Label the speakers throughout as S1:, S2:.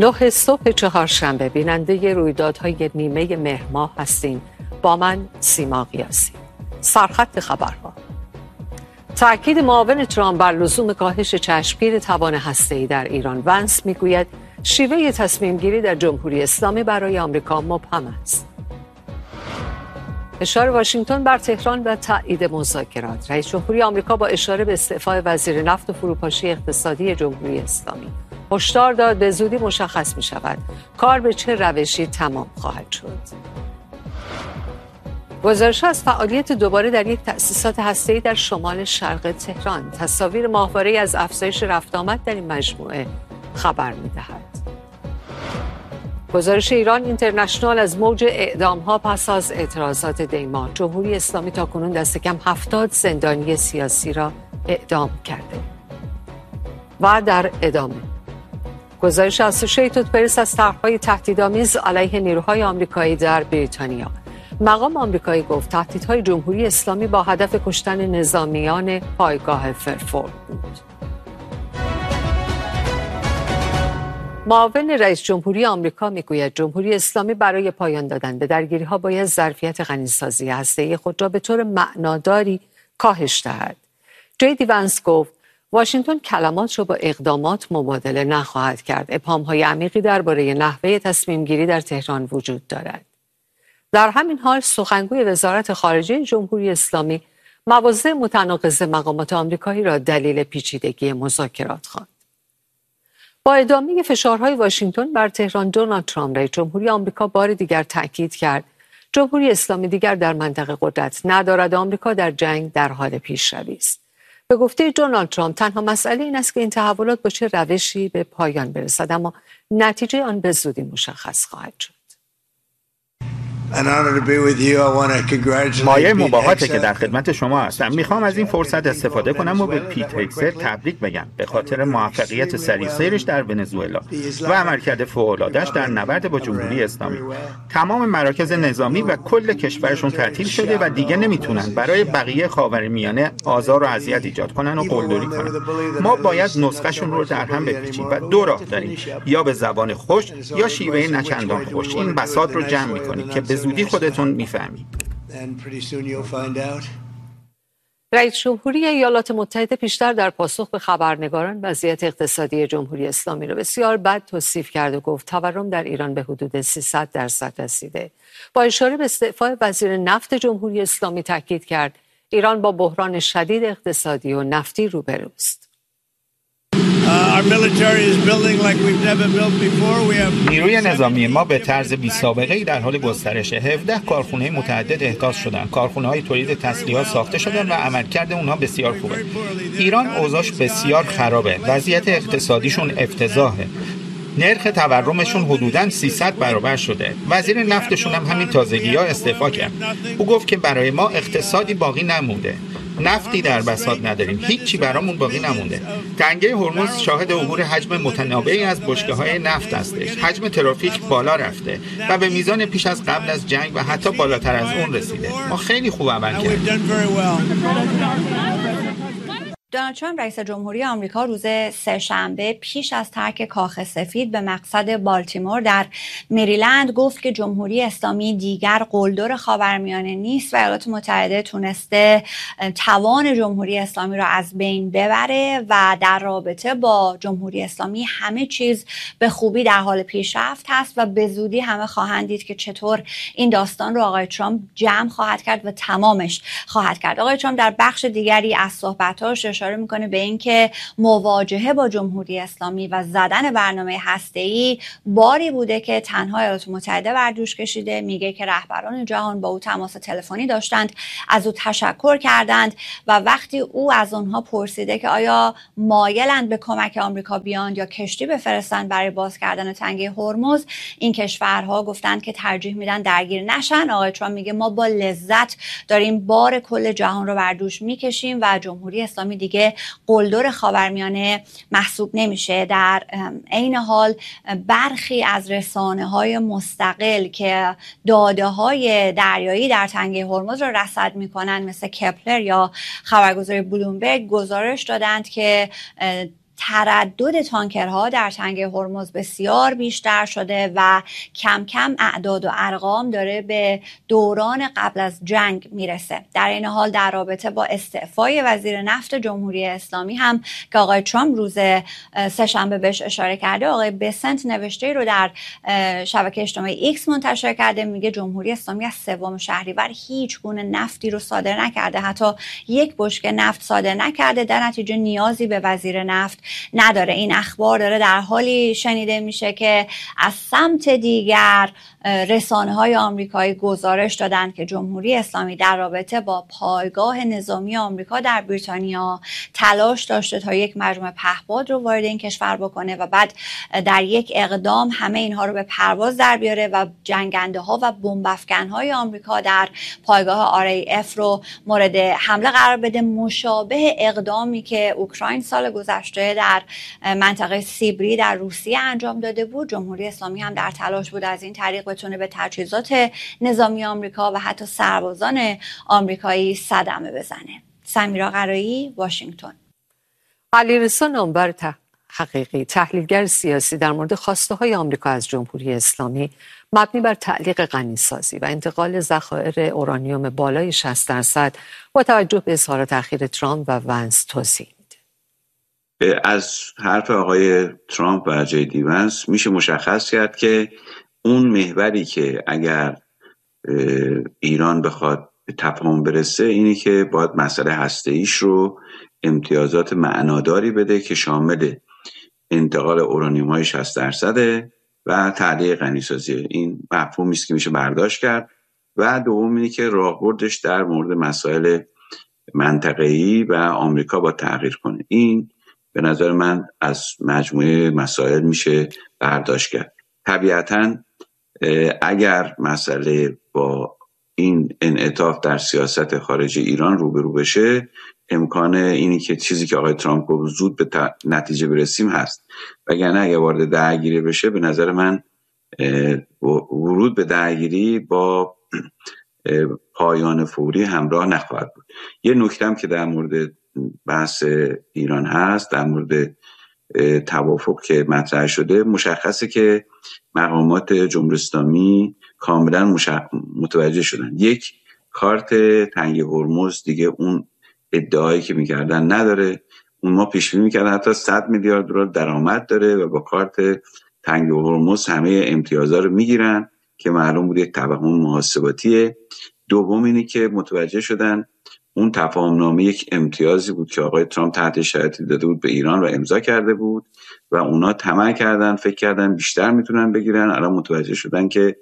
S1: 9 صبح چهارشنبه بیننده رویدادهای نیمه مهر ماه هستین. با من سیما قیاسی. سرخط خبرها. تأکید معاون ترامپ بر لزوم کاهش چشمگیر توان هسته‌ای در ایران. ونس میگوید شیوه تصمیم گیری در جمهوری اسلامی برای آمریکا مبهم است. فشار واشنگتن بر تهران و تایید مذاکرات. رئیس جمهوری آمریکا با اشاره به استعفای وزیر نفت و فروپاشی اقتصادی جمهوری اسلامی هشدار داد به زودی مشخص می شود کار به چه روشی تمام خواهد شد. گزارش از فعالیت دوباره در یک تأسیسات هسته‌ای در شمال شرق تهران. تصاویر ماهواره‌ای از افزایش رفت آمد در این مجموعه خبر می دهد. گزارش ایران اینترنشنال از موج اعدام‌ها پس از اعتراضات دی‌ماه. جمهوری اسلامی تاکنون دست کم 70 زندانی سیاسی را اعدام کرده. و در ادامه گزارش اسوشییتد پرس از طرح‌های تهدیدآمیز علیه نیروهای آمریکایی در بریتانیا. مقام آمریکایی گفت تهدیدهای جمهوری اسلامی با هدف کشتن نظامیان پایگاه فرفورد بود. معاون رئیس جمهوری آمریکا میگوید جمهوری اسلامی برای پایان دادن به درگیری‌ها باید ظرفیت غنیسازی هسته‌ای خود را به طور معناداری کاهش دهد. جی ونس گفت واشنگتن کلمات را با اقدامات مبادله نخواهد کرد. ابهام‌های عمیقی درباره نحوه تصمیم‌گیری در تهران وجود دارد. در همین حال سخنگوی وزارت خارجه جمهوری اسلامی مواضع متناقض مقامات آمریکایی را دلیل پیچیدگی مذاکرات خواند. با ادامه فشارهای واشنگتن بر تهران، دونالد ترامپ رئیس جمهوری آمریکا بار دیگر تاکید کرد جمهوری اسلامی دیگر در منطقه قدرت ندارد. آمریکا در جنگ در حال پیشروی است. به گفته دونالد ترامپ تنها مسئله این است که این تحولات با چه روشی به پایان برسد، اما نتیجه آن به زودی مشخص خواهد شد.
S2: مایه مباهاته که در خدمت شما هستم. میخوام از این فرصت استفاده کنم و به پیت هگست تبریک بگم به خاطر موفقیت سریع سیرش در ونزوئلا و عملکرد فوق‌العاده‌اش در نبرد با جمهوری اسلامی. تمام مراکز نظامی و کل کشورشون تعطیل شده و دیگه نمیتونن برای بقیه خاورمیانه آزار و اذیت ایجاد کنن و قلدری کنن. ما باید نسخه‌شون رو در هم بپیچیم و دو راه داریم، یا به زبان خوش یا شیوه نچندان خوش. این بساط رو جمع می‌کنیم که به زودی خودتون میفهمید.
S1: رئیس جمهوری ایالات متحده پیشتر در پاسخ به خبرنگاران وضعیت اقتصادی جمهوری اسلامی را بسیار بد توصیف کرد و گفت تورم در ایران به حدود 300% رسیده. با اشاره به استعفای وزیر نفت جمهوری اسلامی تاکید کرد ایران با بحران شدید اقتصادی و نفتی روبروست.
S2: نیروی نظامی ما به طرز بی‌سابقه‌ای در حال گسترشه. 17 کارخانه متعدد احداث شدن. کارخانه‌های تولید تسلیحات ساخته شدن و عملکرد اونها بسیار خوبه. ایران اوضاعش بسیار خرابه. وضعیت اقتصادیشون افتضاحه. نرخ تورمشون حدوداً 300 برابر شده. وزیر نفتشون هم همین تازگی‌ها استعفا کرد. او گفت که برای ما اقتصادی باقی نمونده. نفتی در بساط نداریم، هیچی برامون باقی نمونده. تنگه هرمز شاهد عبور حجم متنوعی از بشکه‌های نفت هستش. حجم ترافیک بالا رفته و به میزان پیش از قبل از جنگ و حتی بالاتر از اون رسیده. ما خیلی خوب عمل کردیم.
S3: دونالد ترامپ رئیس جمهوری آمریکا روز سه‌شنبه پیش از ترک کاخ سفید به مقصد بالتیمور در مریلند گفت که جمهوری اسلامی دیگر قلدر خاورمیانه نیست و ایالات متحده تونسته توان جمهوری اسلامی را از بین ببره و در رابطه با جمهوری اسلامی همه چیز به خوبی در حال پیشرفت هست و به زودی همه خواهند دید که چطور این داستان رو آقای ترامپ جمع خواهد کرد و تمامش خواهد کرد. آقای ترامپ در بخش دیگری از صحبتاش اشاره میکنه به اینکه مواجهه با جمهوری اسلامی و زدن برنامه هسته‌ای باری بوده که تنها ایالات متحده بر دوش کشیده. میگه که رهبران جهان با او تماس تلفنی داشتند، از او تشکر کردند و وقتی او از آنها پرسیده که آیا مایلند به کمک آمریکا بیان یا کشتی بفرستند برای باز کردن تنگه هرمز، این کشورها گفتند که ترجیح میدن درگیر نشن. آقای ترامپ میگه ما با لذت داریم بار کل جهان رو بر دوش میکشیم و جمهوری اسلامی دیگه قلدر خاورمیانه محسوب نمیشه. در عین حال برخی از رسانه‌های مستقل که داده‌های دریایی در تنگه هرمز را رصد میکنن مثل کپلر یا خبرگزاری بلومبرگ گزارش دادند که تردد تانکرها در تنگه هرمز بسیار بیشتر شده و کم کم اعداد و ارقام داره به دوران قبل از جنگ میرسه. در این حال در رابطه با استعفای وزیر نفت جمهوری اسلامی هم که آقای ترامپ روز سه‌شنبه بهش اشاره کرده، آقای بسنت نوشته رو در شبکه اجتماعی ایکس منتشر کرده، میگه جمهوری اسلامی از 3 شهریور هیچ گونه نفتی رو صادر نکرده، حتی یک بشکه نفت صادر نکرده، در نتیجه نیازی به وزیر نفت نداره. این اخبار داره در حالی شنیده میشه که از سمت دیگر رسانه‌های آمریکایی گزارش دادند که جمهوری اسلامی در رابطه با پایگاه نظامی آمریکا در بریتانیا تلاش داشته تا یک مجموعه پهپاد رو وارد این کشور بکنه و بعد در یک اقدام همه اینها رو به پرواز در بیاره و جنگنده ها و بمب افکن های آمریکا در پایگاه RAF رو مورد حمله قرار بده، مشابه اقدامی که اوکراین سال گذشته در منطقه سیبری در روسیه انجام داده بود. جمهوری اسلامی هم در تلاش بود از این طریق بتونه به تجهیزات نظامی آمریکا و حتی سربازان آمریکایی صدمه بزنه. سمیرا قرایی، واشنگتن.
S1: علیرضا نامور حقیقی، تحلیلگر سیاسی، در مورد خواسته های آمریکا از جمهوری اسلامی مبنی بر تعلیق غنیسازی و انتقال ذخایر اورانیوم بالای 60% با توجه به اظهارات اخیر ترامپ و ونس توضیح میده.
S4: از حرف آقای ترامپ و جی دی ونس میشه مشخص کرد که اون محوری که اگر ایران بخواد به تفاهم برسه اینی که باید مسئله هسته‌ایش رو امتیازات معناداری بده که شامل انتقال اورانیوم های 60% و تعلیق غنیسازی. این مفهومی است که میشه برداشت کرد. و دوم اینی که راهبردش در مورد مسائل منطقه‌ای و آمریکا با تغییر کنه. این به نظر من از مجموعه مسائل میشه برداشت کرد. طبیعتاً اگر مسئله با این انعطاف در سیاست خارجی ایران روبرو بشه، امکان اینی که چیزی که آقای ترامپ گفت زود به نتیجه برسیم هست. وگرنه اگر وارد درگیری بشه، به نظر من ورود به درگیری با پایان فوری همراه نخواهد بود. یه نکته هم که در مورد بحث ایران هست، در مورد توافق که مطرح شده، مشخصه که مقامات جمهوری اسلامی کاملا متوجه شدن. یک، کارت تنگه هرمز دیگه اون ادعایی که میکردن نداره. اون ما پیشبینی میکردن حتی 100 میلیارد دلار درآمد داره و با کارت تنگه هرمز همه امتیازها رو میگیرن که معلوم بود یک توهم محاسباتیه. دوم اینی که متوجه شدن اون تفاهمنامه یک امتیازی بود که آقای ترامپ تحت شرایطی داده بود به ایران و امضا کرده بود و اونا طمع کردن، فکر کردن بیشتر میتونن بگیرن. الان متوجه شدن که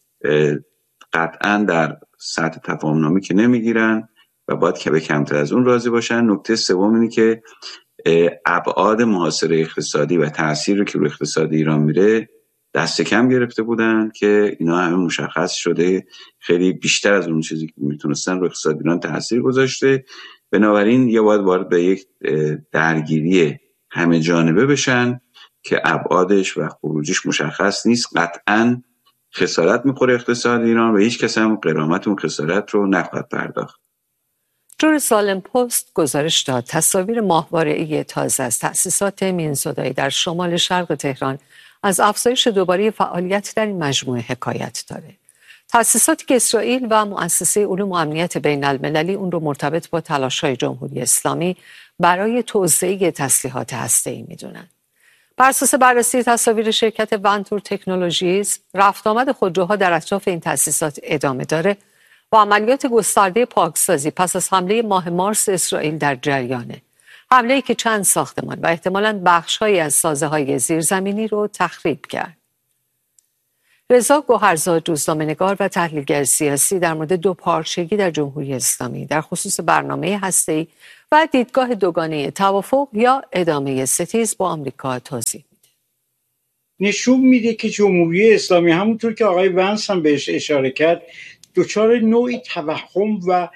S4: قطعا در سطح تفاهمنامه که نمیگیرن و باید که به کمتر از اون راضی باشن. نکته سوم اینه که ابعاد محاصره اقتصادی و تأثیر که روی اقتصاد ایران میره دست کم گرفته بودن که اینا همه مشخص شده خیلی بیشتر از اون چیزی که میتونستن روی اقتصاد ایران تأثیر گذاشته. بنابراین یا باید وارد به یک درگیری همه جانبه بشن که ابعادش و خروجیش مشخص نیست. قطعاً خسارت میخوره اقتصاد ایران و هیچ کس هم غرامت اون خسارت رو نخواهد پرداخت.
S1: جروسالم پست گزارش داد تصاویر ماهواره‌ای تازه از تأسیسات مینزودایی در شمال شرق تهران از افزایش دوباره فعالیت در این مجموعه حکایت داره. تأسیساتی که اسرائیل و مؤسسه علوم و امنیت بین المللی اون رو مرتبط با تلاش‌های جمهوری اسلامی برای توسعه تسلیحات هسته‌ای میدونن. بر اساس بررسی تصاویر شرکت ونتور تکنولوژیز، رفت آمد خودروها در اطراف این تأسیسات ادامه داره و عملیات گسترده پاکسازی پس از حمله ماه مارس اسرائیل در جریانه. حمله‌ای که چند ساختمان و احتمالاً بخش‌هایی از سازه‌های زیرزمینی رو تخریب کرد. رضا گوهرزاد، روزنامه‌نگار و تحلیلگر سیاسی، در مورد دوپارچگی در جمهوری اسلامی در خصوص برنامه هسته‌ای و دیدگاه دوگانه توافق یا ادامه ستیز با آمریکا توضیح میده.
S5: نشون میده که جمهوری اسلامی همونطور که آقای ونس هم بهش اشاره کرد دچار نوعی توهم و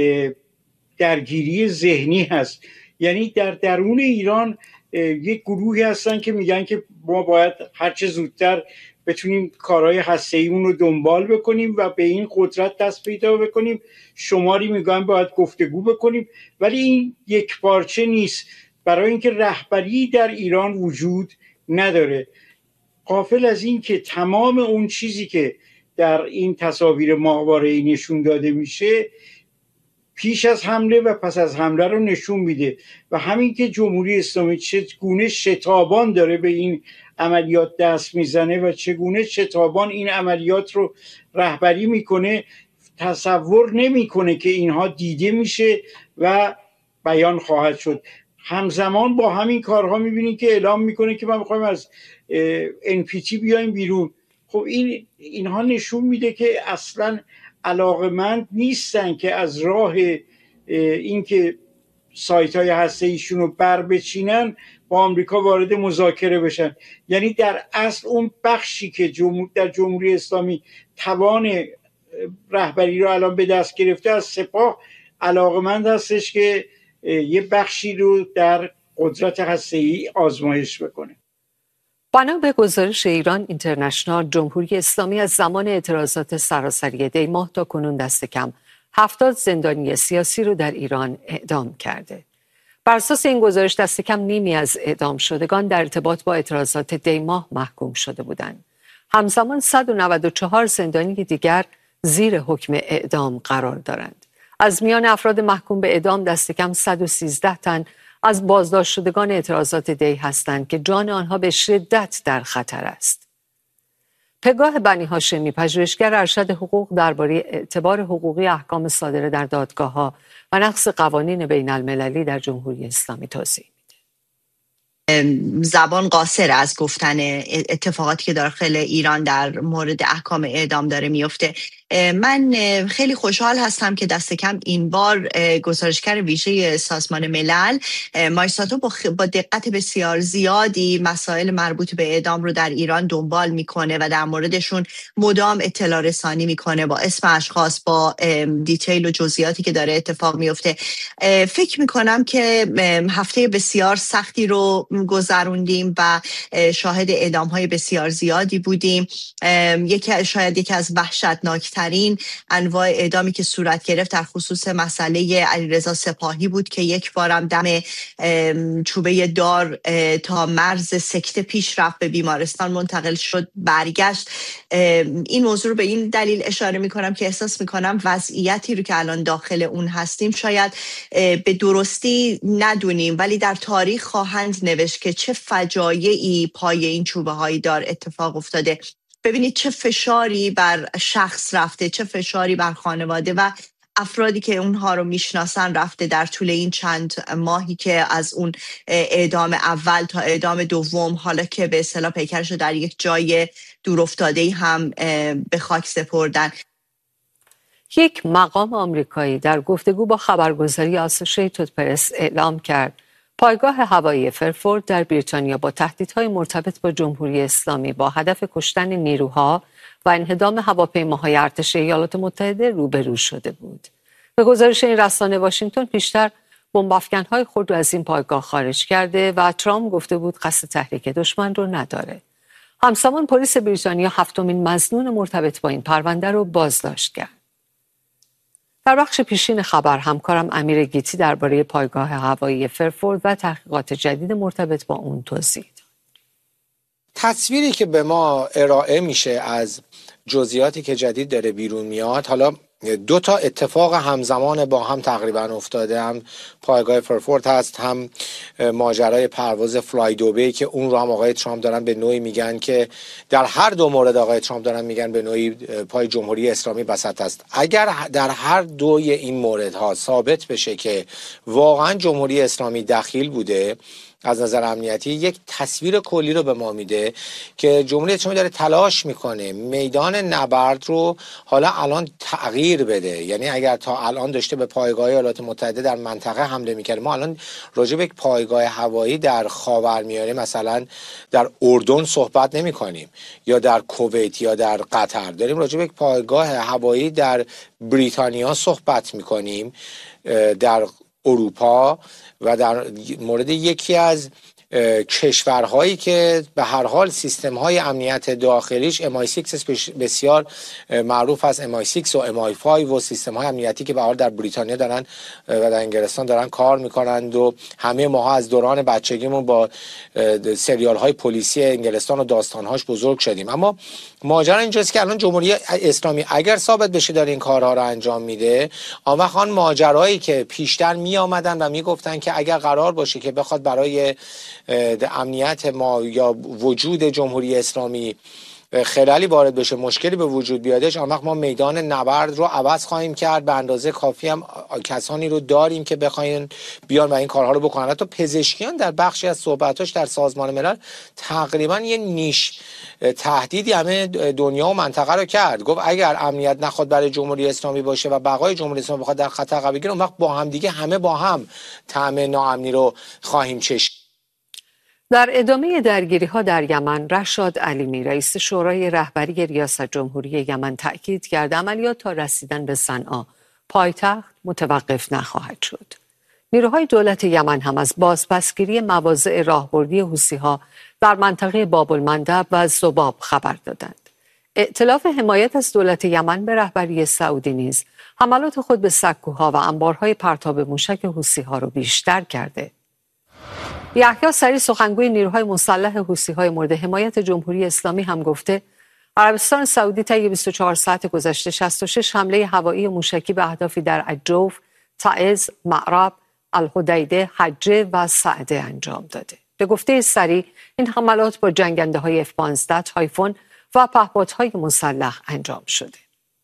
S5: درگیری ذهنی هست. یعنی در درون ایران یک گروهی هستن که میگن که ما باید هرچه زودتر بتونیم کارهای هسته‌ایمون رو دنبال بکنیم و به این قدرت دست پیدا بکنیم. شماری میگن باید گفتگو بکنیم، ولی این یک پارچه نیست. برای اینکه رهبری در ایران وجود نداره. غافل از این که تمام اون چیزی که در این تصاویر ماهواره‌ای نشون داده میشه پیش از حمله و پس از حمله رو نشون میده و همین که جمهوری اسلامی چگونه شتابان داره به این عملیات دست میزنه و چگونه شتابان این عملیات رو رهبری میکنه تصور نمیکنه که اینها دیده میشه و بیان خواهد شد. همزمان با همین کارها میبینید که اعلام میکنه که ما میخوایم از NPT بیایم بیرون. خب اینها نشون میده که اصلا علاقمند نیستن که از راه اینکه سایت های هسته ایشون رو بر بچینن با آمریکا وارد مذاکره بشن. یعنی در اصل اون بخشی که در جمهوری اسلامی توان رهبری رو الان به دست گرفته از سپاه علاقمند هستش که یه بخشی رو در قدرت هسته‌ای آزمایش بکنه.
S1: بنا به گزارش ایران اینترنشنال، جمهوری اسلامی از زمان اعتراضات سراسری دی ماه تا کنون دست کم 70 زندانی سیاسی رو در ایران اعدام کرده. بر اساس این گزارش دست کم نیمی از اعدام شدگان در ارتباط با اعتراضات دی ماه محکوم شده بودند. همزمان 194 زندانی دیگر زیر حکم اعدام قرار دارند. از میان افراد محکوم به اعدام دست کم 113 تن از بازداشت شدگان اعتراضات دی هستند که جان آنها به شدت در خطر است. پگاه بنی هاشمی، پژوهشگر ارشد حقوق، درباره اعتبار حقوقی احکام صادره در دادگاه‌ها و نقض قوانین بین المللی در جمهوری اسلامی توضیح میده.
S6: زبان قاصر از گفتن اتفاقاتی که داخل ایران در مورد احکام اعدام داره میفته. من خیلی خوشحال هستم که دست کم این بار گزارشگر ویژه سازمان ملل مایساتو با دقت بسیار زیادی مسائل مربوط به اعدام رو در ایران دنبال میکنه و در موردشون مدام اطلاع رسانی میکنه با اسم اشخاص، با دیتیل و جزئیاتی که داره اتفاق میفته. فکر میکنم که هفته بسیار سختی رو گذروندیم و شاهد اعدام های بسیار زیادی بودیم. شاید یکی از وحشتناکترین انواع اعدامی که صورت گرفت در خصوص مسئله علیرضا سپاهی بود که یک بارم دم چوبه دار تا مرز سکته پیش رفت، به بیمارستان منتقل شد، برگشت. این موضوع رو به این دلیل اشاره میکنم که احساس میکنم وضعیتی رو که الان داخل اون هستیم شاید به درستی ندونیم، ولی در تاریخ خواهند نوشت که چه فجایعی پای این چوبه های دار اتفاق افتاده. ببینید چه فشاری بر شخص رفته، چه فشاری بر خانواده و افرادی که اونها رو میشناسن رفته در طول این چند ماهی که از اون اعدام اول تا اعدام دوم، حالا که به اصطلاح پیکرش در یک جای دورافتاده‌ای هم به خاک سپردن.
S1: یک مقام آمریکایی در گفتگو با خبرگزاری آسوشیتد پرس اعلام کرد پایگاه هوایی فرفورد در بریتانیا با تهدیدهای مرتبط با جمهوری اسلامی با هدف کشتن نیروها و انهدام هواپیماهای ارتش ایالات متحده روبرو شده بود. به گزارش این رسانه، واشنگتن پیشتر بمب‌افکن‌های خود را از این پایگاه خارج کرده و ترامپ گفته بود قصد تحریک دشمن رو نداره. همزمان پلیس بریتانیا هفتمین مظنون مرتبط با این پرونده رو بازداشت کرد. در بخش پیشین خبر همکارم امیر گیتی درباره پایگاه هوایی فرفورد و تحقیقات جدید مرتبط با اون توضیح داد.
S7: تصویری که به ما ارائه میشه از جزئیاتی که جدید داره بیرون میاد، حالا دو تا اتفاق همزمان با هم تقریبا افتاده، هم پایگاه فرفورد هست، هم ماجرای پرواز فلای دوبی که اون رو هم آقای ترامپ دارن به نوعی میگن که در هر دو مورد آقای ترامپ دارن میگن به نوعی پای جمهوری اسلامی بسط است. اگر در هر دوی این موردها ثابت بشه که واقعا جمهوری اسلامی دخیل بوده از نظر امنیتی، یک تصویر کلی رو به ما میده که جمهوری اسلامی داره تلاش میکنه میدان نبرد رو حالا الان تغییر بده. یعنی اگر تا الان داشته به پایگاه ایالات متحده در منطقه حمله میکرد، ما الان راجع به یک پایگاه هوایی در خاورمیانه مثلا در اردن صحبت نمیکنیم یا در کویت یا در قطر، داریم راجع به یک پایگاه هوایی در بریتانیا صحبت میکنیم، در اروپا، و در مورد یکی از کشورهایی که به هر حال سیستم‌های امنیت داخلیش MI6 بسیار معروف از MI6 و MI5 و سیستم‌های امنیتی که به هر حال در بریتانیا دارن و در انگلستان دارن کار میکنند و همه ماها از دوران بچگیمون با سریال‌های پلیسی انگلستان و داستان‌هاش بزرگ شدیم. اما ماجرا اینجاست که الان جمهوری اسلامی اگر ثابت بشه داره این کارها رو انجام میده، آن وقت آن ماجرایی که پیشتر می آمدن و میگفتن که اگر قرار باشه که بخواد برای امنیت ما یا وجود جمهوری اسلامی خلالی وارد بشه، مشکلی به وجود بیادش، آن وقت ما میدان نبرد رو عوض خواهیم کرد. به اندازه کافی هم کسانی رو داریم که بخواین بیان و این کارها رو بکنن. حتی پزشکیان در بخشی از صحبتاش در سازمان ملل تقریبا یه نیش تهدیدی همه دنیا و منطقه رو کرد. گفت اگر امنیت نخواد برای جمهوری اسلامی باشه و بقای جمهوری اسلامی بخواد در خطر قرار بگیره، اون وقت با هم دیگه همه با هم طعم ناامنی رو خواهیم چشید.
S1: در ادامه درگیری‌ها در یمن، رشاد علیمی رئیس شورای رهبری ریاست جمهوری یمن تأکید کرد عملیات تا رسیدن به صنعا پایتخت متوقف نخواهد شد. نیروهای دولت یمن هم از بازپسگیری مواضع راهبردی حوثی‌ها در منطقه باب المندب و ذباب خبر دادند. ائتلاف حمایت از دولت یمن به رهبری سعودی نیز حملات خود به سکوها و انبارهای پرتاب موشک حوثی‌ها را بیشتر کرده. یحیی سری سخنگوی نیروهای مسلح حوثی‌های مورد حمایت جمهوری اسلامی هم گفته عربستان سعودی طی 24 ساعت گذشته 66 حمله هوایی موشکی به اهدافی در الجوف، تعز، معرب، الحدیده، حجه و سعده انجام داده. به گفته سری این حملات با جنگنده‌های F-15 تایفون و پهپادهای مسلح انجام شده.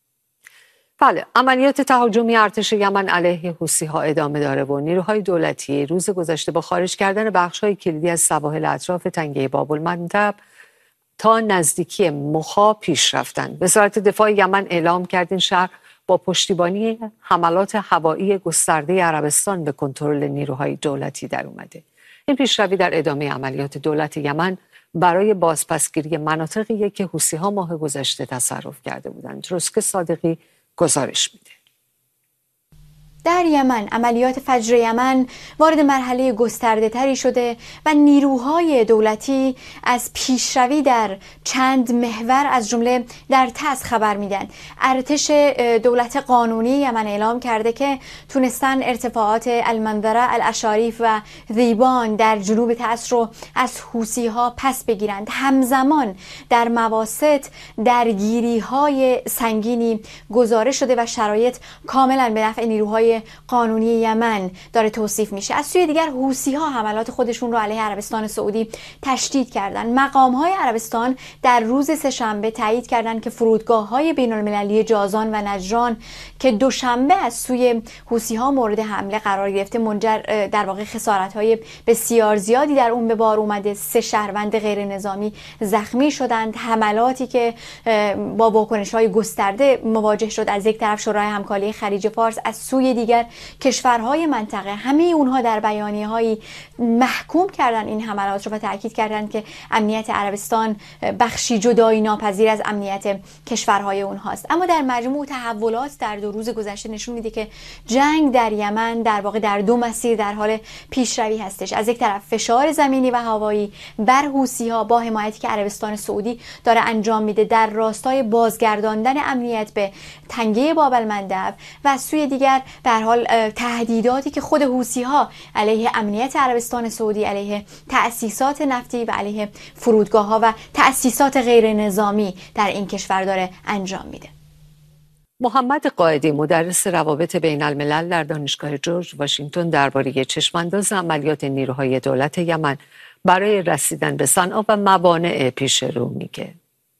S1: بله، عملیات تهاجمی ارتش یمن علیه حوثی‌ها ادامه داره و نیروهای دولتی روز گذشته با خارج کردن بخش‌های کلیدی از سواحل اطراف تنگه باب المندب تا نزدیکی مخا پیش رفتند. وزارت دفاع یمن اعلام کرد این شهر با پشتیبانی حملات هوایی گسترده عربستان به کنترل نیروهای دولتی در اومده. این پیشروی در ادامه عملیات دولت یمن برای بازپسگیری مناطقی که حوثی‌ها ماه گذشته تصرف کرده بودند. رزق صادقی گزارش میده.
S8: در یمن عملیات فجر یمن وارد مرحله گسترده تری شده و نیروهای دولتی از پیشروی در چند محور از جمله در تعز خبر میدن. ارتش دولت قانونی یمن اعلام کرده که تونستن ارتفاعات المنظره، الاشاریف و ذیبان در جنوب تعز رو از حوثی‌ها پس بگیرند. همزمان در مواسط درگیری‌های سنگینی گزارش شده و شرایط کاملا به نفع نیروهای قانونی یمن داره توصیف میشه. از سوی دیگر حوثی‌ها حملات خودشون رو علیه عربستان سعودی تشدید کردن. مقام‌های عربستان در روز سه‌شنبه تایید کردند که فرودگاه‌های بین‌المللی جازان و نجران که دوشنبه از سوی حوثی‌ها مورد حمله قرار گرفته منجر در واقع خسارت‌های بسیار زیادی در اون به بار اومده. 3 شهروند غیر نظامی زخمی شدند. حملاتی که با واکنش‌های گسترده مواجه شد از یک طرف شورای همکاری خلیج فارس، از سوی دیگر کشورهای منطقه، همه اونها در بیانیه‌هایی محکوم کردن این حملات رو و تاکید کردند که امنیت عربستان بخشی جدایی ناپذیر از امنیت کشورهای اونهاست. اما در مجموع تحولات در 2 روز گذشته نشون میده که جنگ در یمن در واقع در 2 مسیر در حال پیشروی هستش. از یک طرف فشار زمینی و هوایی بر حوثی‌ها با حمایتی که عربستان سعودی داره انجام میده در راستای بازگرداندن امنیت به تنگه باب المندب و از سوی دیگر به هر حال تهدیداتی که خود حوثی‌ها علیه امنیت عربستان سعودی، علیه تأسیسات نفتی و علیه فرودگاه‌ها و تأسیسات غیر نظامی در این کشور داره انجام میده.
S1: محمد قائدی مدرس روابط بین الملل در دانشگاه جورج واشنگتن درباره چشمانداز عملیات نیروهای دولت یمن برای رسیدن به صنعا و موانع پیش رو میگه.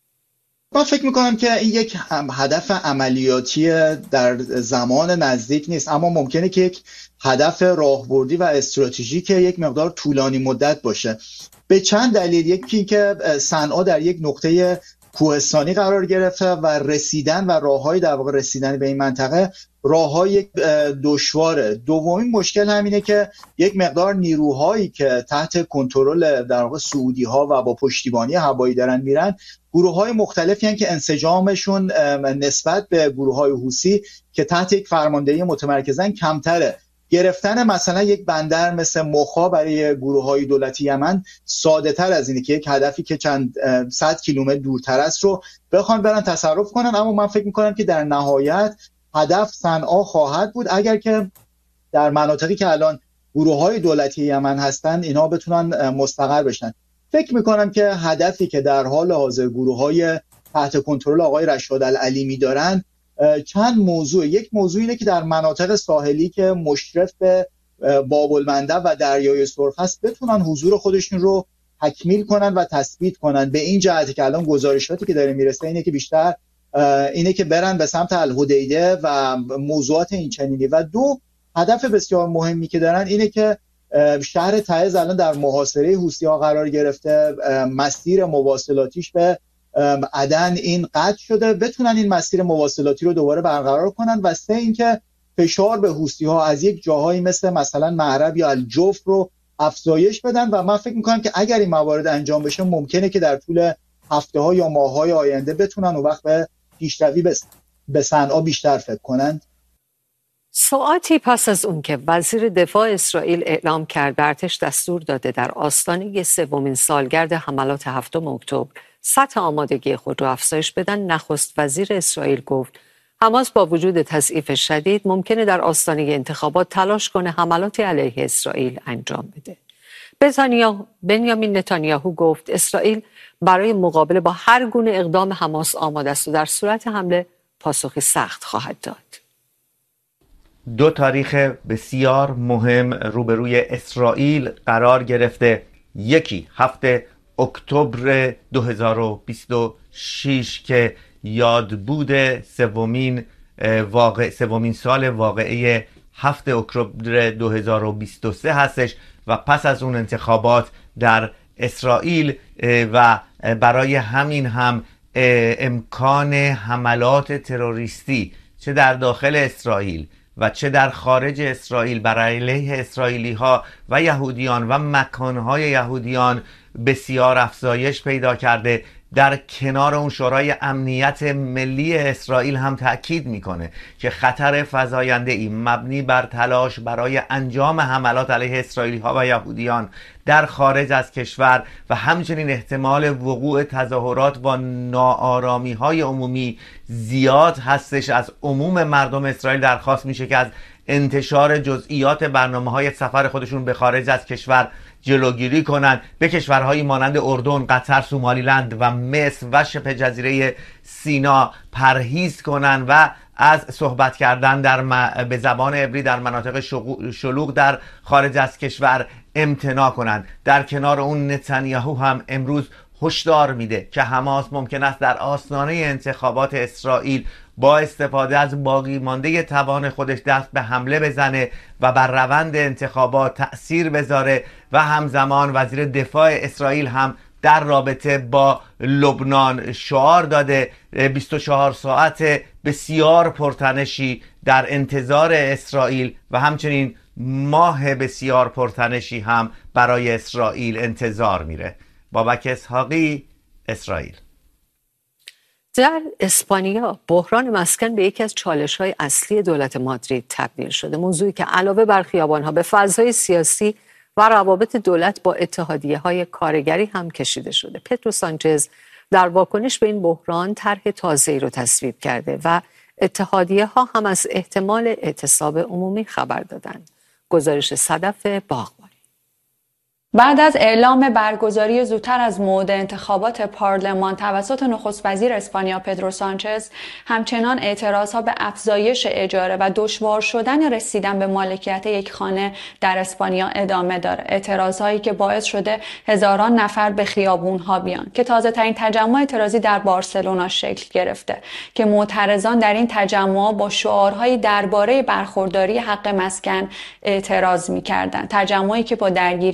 S9: من فکر میکنم که این یک هدف عملیاتی در زمان نزدیک نیست، اما ممکنه که یک هدف راهبردی و استراتژیک یک مقدار طولانی مدت باشه. به چند دلیل. یکی که صنعا در یک نقطه کوهستانی قرار گرفته و رسیدن و راههای در واقع رسیدن به این منطقه راههای دشواره. دومین مشکل همینه که یک مقدار نیروهایی که تحت کنترل در واقع سعودی ها و با پشتیبانی هوایی دارن میرن، گروه‌های مختلفی هستند که انسجامشون نسبت به گروه‌های حوثی که تحت یک فرماندهی متمرکزن کمتره. گرفتن مثلا یک بندر مثل مخا برای گروه‌های دولتی یمن ساده تر از اینه که یک هدفی که چند صد کیلومتر دورتر است رو بخوان برن تصرف کنن. اما من فکر می‌کنم که در نهایت هدف صنعا خواهد بود اگر که در مناطقی که الان گروه‌های دولتی یمن هستن اینها بتونن مستقر بشن. فکر می‌کنم که هدفی که در حال حاضر گروه‌های تحت کنترل آقای رشاد العلیمی دارن چند موضوع. یک موضوع اینه که در مناطق ساحلی که مشرف به باب المندب و دریای سرخ است بتونن حضور خودشون رو تکمیل کنن و تثبیت کنن. به این جهتی که الان گزارشاتی که داره میرسه اینه که بیشتر اینه که برن به سمت الحدیده و موضوعات این چنینی. و دو، هدف بسیار مهمی که دارن اینه که شهر تعز الان در محاصره حوثی‌ها قرار گرفته، مسیر مواصلاتیش به عدن این قطع شده، بتونن این مسیر مواصلاتی رو دوباره برقرار کنن. و سه، اینکه فشار به حوثی‌ها از یک جاهایی مثلا معرب یا الجوف رو افزایش بدن. و من فکر می‌کنم که اگر این موارد انجام بشه ممکنه که در طول هفته‌ها یا ماه‌های آینده بتونن اون وقت به پیشروی به صنعا بیشتر فکر کنن.
S1: ساعتی پس از اون که وزیر دفاع اسرائیل اعلام کرد به ارتش دستور داده در آستانه سومین سالگرد حملات 7 اکتبر سطح آمادگی خود را افزایش بدن، نخست وزیر اسرائیل گفت حماس با وجود تضعیف شدید ممکنه در آستانه انتخابات تلاش کنه حملاتی علیه اسرائیل انجام بده. بنیامین نتانیاهو گفت اسرائیل برای مقابله با هر گونه اقدام حماس آماده است و در صورت حمله پاسخی سخت خواهد داد.
S10: دو تاریخ بسیار مهم روبروی اسرائیل قرار گرفته. یکی 7 اکتبر 2026 که یادبود سومین سال واقعه 7 اکتبر 2023 هستش و پس از اون انتخابات در اسرائیل و برای همین هم امکان حملات تروریستی چه در داخل اسرائیل و چه در خارج اسرائیل بر علیه اسرائیلی ها و یهودیان و مکانهای یهودیان بسیار افزایش پیدا کرده. در کنار اون شورای امنیت ملی اسرائیل هم تأکید میکنه که خطر فزاینده‌ای مبنی بر تلاش برای انجام حملات علیه اسرائیلی ها و یهودیان در خارج از کشور و همچنین احتمال وقوع تظاهرات و ناآرامی های عمومی زیاد هستش. از عموم مردم اسرائیل درخواست میشه که از انتشار جزئیات برنامه‌های سفر خودشون به خارج از کشور جلوگیری کنند، به کشورهایی مانند اردن، قطر، سومالیلند و مصر و شبه جزیره سینا پرهیز کنند و از صحبت کردن به زبان عبری در مناطق شلوغ در خارج از کشور امتناع کنند. در کنار اون نتانیاهو هم امروز هشدار میده که حماس ممکن است در آستانه انتخابات اسرائیل با استفاده از باقی مانده توان خودش دست به حمله بزنه و بر روند انتخابات تأثیر بذاره. و همزمان وزیر دفاع اسرائیل هم در رابطه با لبنان شعار داده 24 ساعت بسیار پرتنشی در انتظار اسرائیل و همچنین ماه بسیار پرتنشی هم برای اسرائیل انتظار میره. بابک اسحاقی، اسرائیل.
S1: در اسپانیا بحران مسکن به یکی از چالش‌های اصلی دولت مادرید تبدیل شده، موضوعی که علاوه بر خیابان‌ها به فضای سیاسی و روابط دولت با اتحادیه‌های کارگری هم کشیده شده. پدرو سانچز در واکنش به این بحران طرح تازه‌ای رو تصویب کرده و اتحادیه‌ها هم از احتمال اعتصاب عمومی خبر دادند. گزارش صدف باغبانی.
S11: بعد از اعلام برگزاری زودتر از موعد انتخابات پارلمان توسط نخست وزیر اسپانیا پدرو سانچز، همچنان اعتراضها به افزایش اجاره و دشوار شدن رسیدن به مالکیت یک خانه در اسپانیا ادامه داره. اعتراضهایی که باعث شده هزاران نفر به خیابون‌ها بیان که تازه‌ترین تجمع اعتراضی در بارسلونا شکل گرفته که معترضان در این تجمع با شعارهایی درباره برخورداری حق مسکن اعتراض می‌کردند. تجمعی که با درگیری پلیس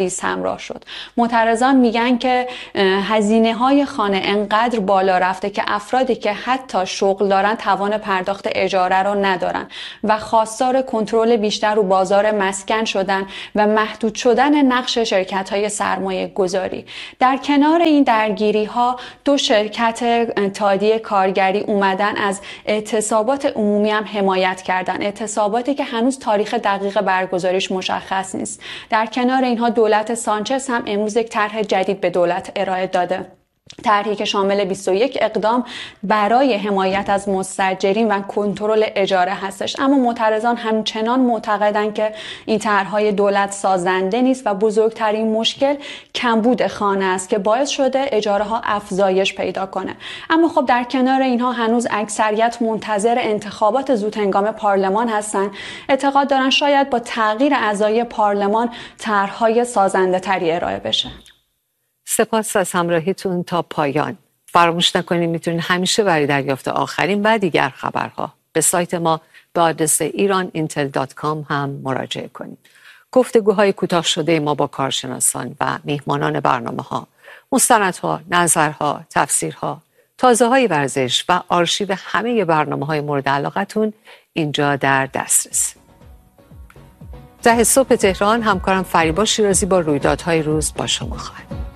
S11: مریض همراه شد. معترضان میگن که هزینه‌های خانه انقدر بالا رفته که افرادی که حتی شغل دارن توان پرداخت اجاره رو ندارن و خواستار کنترل بیشتر رو بازار مسکن شدن و محدود شدن نقش شرکت‌های سرمایه گذاری. در کنار این درگیری‌ها دو شرکت اتحادیه کارگری اومدن از اعتصابات عمومی هم حمایت کردن، اعتصاباتی که هنوز تاریخ دقیق برگزاریش مشخص نیست. در کنار اینها دولت سانچز هم امروز یک طرح جدید به دولت ارائه داده، طرحی که شامل 21 اقدام برای حمایت از مستاجرین و کنترل اجاره هستش. اما معترضان همچنان معتقدند که این طرح‌های دولت سازنده نیست و بزرگترین مشکل کمبود خانه است که باعث شده اجاره‌ها افزایش پیدا کنه. اما خب در کنار اینها هنوز اکثریت منتظر انتخابات زودهنگام پارلمان هستند. اعتقاد دارن شاید با تغییر اعضای پارلمان طرح‌های سازنده‌تری ارائه بشه.
S1: سپاس از همراهیتون تا پایان. فراموش نکنید میتونید همیشه برای دریافت آخرین و دیگر خبرها به سایت ما به آدرس iranintel.com هم مراجعه کنید. گفتگوهای کوتاه شده ما با کارشناسان و میهمانان برنامه‌ها، مستندها، نظرها، تفسیرها، تازه‌های ورزش و آرشیو همه برنامه‌های مورد علاقتون اینجا در دسترس. 10 صبح تهران همکارم فریبا شیرازی با رویدادهای روز با شما خواهد.